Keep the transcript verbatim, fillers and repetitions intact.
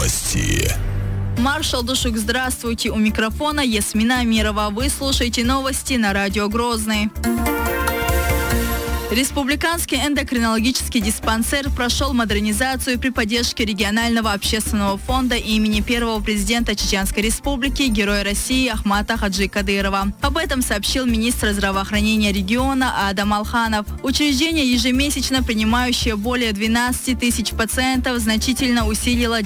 Новости. Маршал Душук, здравствуйте. У микрофона Ясмина Амирова. Вы слушаете новости на радио Грозный. Республиканский эндокринологический диспансер прошел модернизацию при поддержке регионального общественного фонда имени первого президента Чеченской Республики, Героя России Ахмата Хаджи Кадырова. Об этом сообщил министр здравоохранения региона Адам Алханов. Учреждение, ежемесячно принимающее более двенадцати тысяч пациентов, значительно усилило